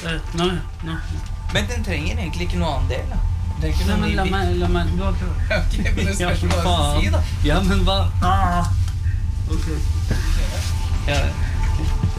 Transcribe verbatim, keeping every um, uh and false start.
Nå, nå. Men den trenger egentlig ikke noe annen del, da. Det er ikke Nei, noe men la ny meg, la meg, du har prøvd. Ok, men det Ja, spørs for hva du skal si, da. Ja, men hva? Ah. Ok. Ja,